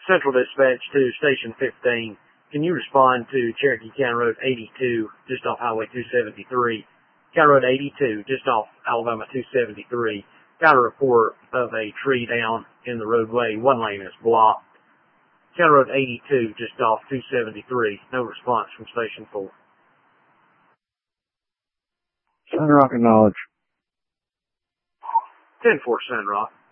Central Dispatch to Station 15. Can you respond to Cherokee County Road 82, just off Highway 273? County Road 82, just off Alabama 273. Got a report of a tree down in the roadway. One lane is blocked. County Road 82, just off 273. No response from Station 4. Sun Rock acknowledge. 10-4 Sun Rock.